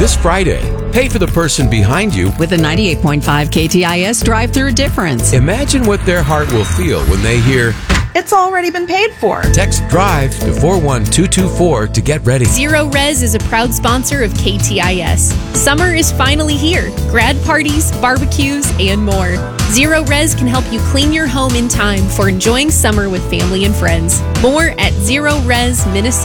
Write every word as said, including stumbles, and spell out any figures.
This Friday, pay for the person behind you. With a ninety-eight point five K T I S drive-through difference. Imagine what their heart will feel when they hear, "It's already been paid for." Text DRIVE to four one two two four to get ready. Zero Res is a proud sponsor of K T I S. Summer is finally here. Grad parties, barbecues, and more. Zero Res can help you clean your home in time for enjoying summer with family and friends. More at Zero Res Minnesota.